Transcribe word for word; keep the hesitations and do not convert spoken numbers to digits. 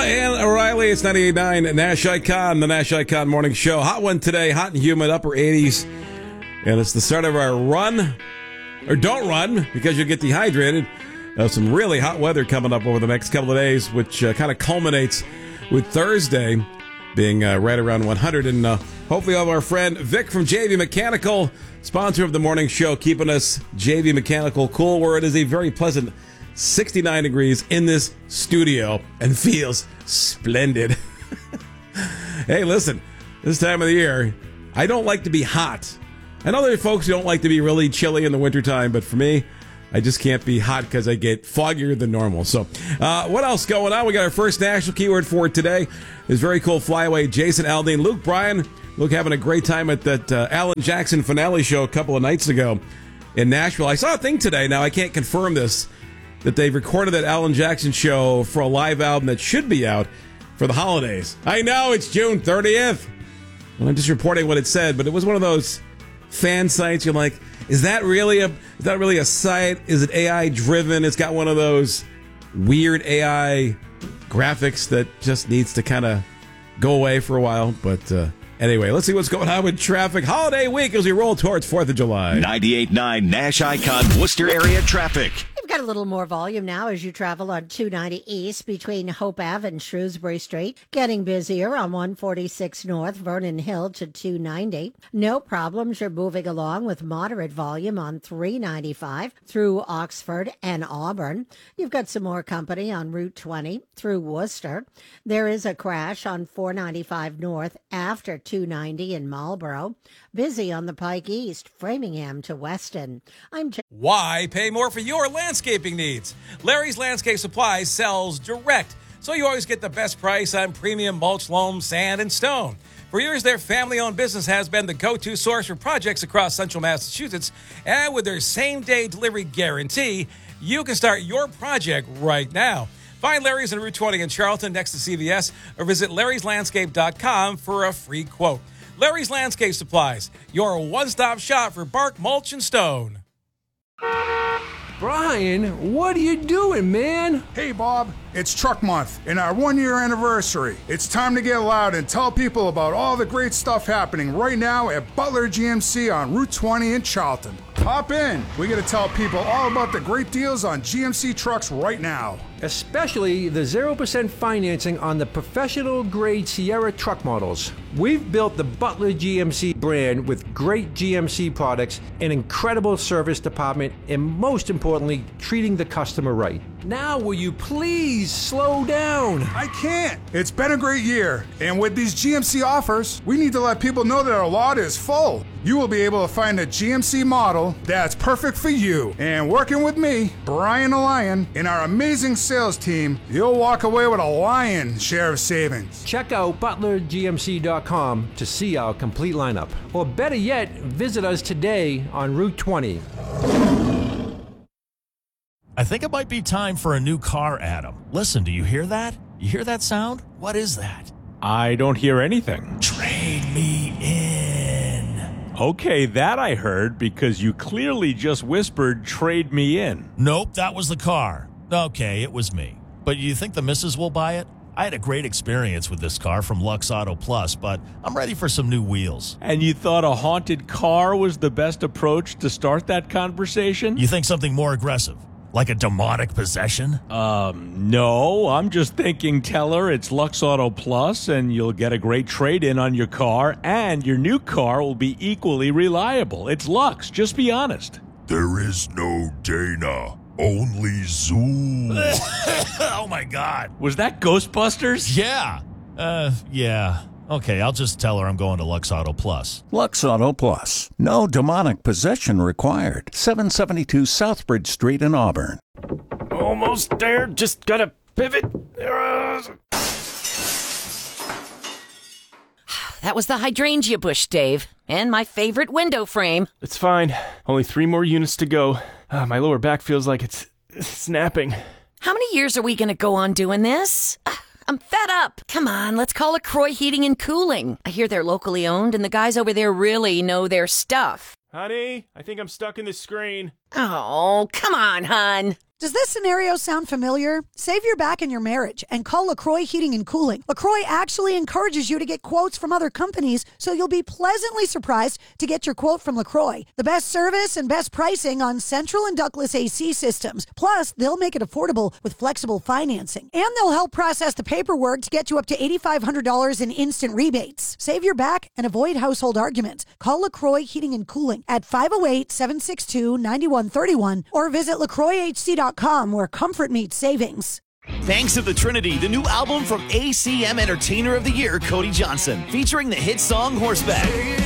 and O'Reilly. It's ninety-eight point nine Nash Icon, the Nash Icon Morning Show. Hot one today, hot and humid, upper eighties. And it's the start of our run, or don't run, because you'll get dehydrated. Uh, some really hot weather coming up over the next couple of days, which uh, kind of culminates with Thursday being uh, right around one hundred. And uh, hopefully all of our friend Vic from J V Mechanical, sponsor of the morning show, keeping us J V Mechanical cool, where it is a very pleasant sixty-nine degrees in this studio and feels splendid. Hey, listen, this time of the year, I don't like to be hot. I know there are folks who don't like to be really chilly in the wintertime, but for me, I just can't be hot because I get foggier than normal. So, uh, what else going on? We got our first national keyword for today. This very cool flyaway Jason Aldean. Luke Bryan, Luke having a great time at that uh, Alan Jackson finale show a couple of nights ago in Nashville. I saw a thing today. Now, I can't confirm this, that they've recorded that Alan Jackson show for a live album that should be out for the holidays. I know, it's June thirtieth. Well, I'm just reporting what it said, but it was one of those fan sites. You're like, is that really a is that really a site? Is it A I driven? It's got one of those weird A I graphics that just needs to kind of go away for a while. But uh, anyway, let's see what's going on with traffic. Holiday week as we roll towards fourth of July. ninety-eight point nine Nash Icon Worcester area traffic. You've got a little more volume now as you travel on two ninety East between Hope Ave and Shrewsbury Street. Getting busier on one forty-six North, Vernon Hill to two ninety. No problems. You're moving along with moderate volume on three ninety-five through Oxford and Auburn. You've got some more company on Route twenty through Worcester. There is a crash on four ninety-five North after two ninety in Marlboro. Busy on the Pike East, Framingham to Weston. I'm J- Why pay more for your landscaping needs? Larry's Landscape Supplies sells direct, so you always get the best price on premium mulch, loam, sand, and stone. For years, their family-owned business has been the go-to source for projects across central Massachusetts, and with their same-day delivery guarantee, you can start your project right now. Find Larry's on Route twenty in Charlton next to C V S, or visit larrys landscape dot com for a free quote. Larry's Landscape Supplies, your one-stop shop for bark, mulch, and stone. Brian, what are you doing, man? Hey, Bob, it's Truck Month and our one-year anniversary. It's time to get loud and tell people about all the great stuff happening right now at Butler G M C on Route twenty in Charlton. Hop in. We got to tell people all about the great deals on G M C trucks right now. Especially the zero percent financing on the professional-grade Sierra truck models. We've built the Butler G M C brand with great G M C products, an incredible service department, and most importantly, treating the customer right. Now, will you please slow down? I can't. It's been a great year, and with these G M C offers, we need to let people know that our lot is full. You will be able to find a G M C model that's perfect for you. And working with me, Brian the Lion, and our amazing sales team, you'll walk away with a lion's share of savings. Check out butler g m c dot com to see our complete lineup. Or better yet, visit us today on Route twenty. I think it might be time for a new car, Adam. Listen, do you hear that? You hear that sound? What is that? I don't hear anything. Trade me in. Okay, that I heard because you clearly just whispered, trade me in. Nope, that was the car. Okay, it was me. But you think the missus will buy it? I had a great experience with this car from Lux Auto Plus, but I'm ready for some new wheels. And you thought a haunted car was the best approach to start that conversation? You think something more aggressive? Like a demonic possession? Um, no. I'm just thinking tell her it's Lux Auto Plus and you'll get a great trade-in on your car and your new car will be equally reliable. It's Lux. Just be honest. There is no Dana. Only Zoom. Oh, my God. Was that Ghostbusters? Yeah. Uh, yeah. Okay, I'll just tell her I'm going to Lux Auto Plus. Lux Auto Plus. No demonic possession required. seven seventy-two Southbridge Street in Auburn. Almost there. Just gotta pivot. That was the hydrangea bush, Dave. And my favorite window frame. It's fine. Only three more units to go. Uh, my lower back feels like it's snapping. How many years are we going to go on doing this? Uh, I'm fed up. Come on, let's call it Croy Heating and Cooling. I hear they're locally owned, and the guys over there really know their stuff. Honey, I think I'm stuck in the screen. Oh, come on, hon. Does this scenario sound familiar? Save your back in your marriage and call LaCroix Heating and Cooling. LaCroix actually encourages you to get quotes from other companies, so you'll be pleasantly surprised to get your quote from LaCroix. The best service and best pricing on central and ductless A C systems. Plus, they'll make it affordable with flexible financing. And they'll help process the paperwork to get you up to eight thousand five hundred dollars in instant rebates. Save your back and avoid household arguments. Call LaCroix Heating and Cooling at five oh eight, seven six two, nine one three one or visit lacroix h c dot com where comfort meets savings. Thanks of the Trinity, the new album from A C M Entertainer of the Year, Cody Johnson, featuring the hit song Horseback.